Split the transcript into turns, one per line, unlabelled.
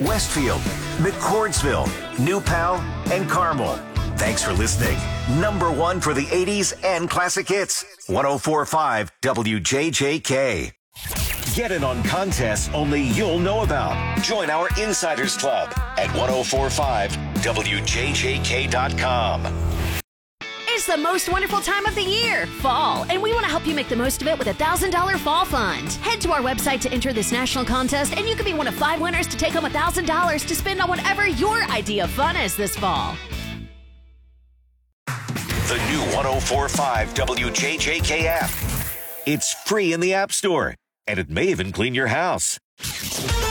Westfield, McCordsville, New Pal, and Carmel. Thanks for listening. Number one for the 80s and classic hits. 104.5 WJJK. Get in on contests only you'll know about. Join our Insiders Club at 1045WJJK.com.
It's the most wonderful time of the year, fall, and we want to help you make the most of it with a $1,000 fall fund. Head to our website to enter this national contest, and you could be one of 5 winners to take home $1,000 to spend on whatever your idea of fun is this fall.
The new 1045 WJJK app. It's free in the App Store, and it may even clean your house.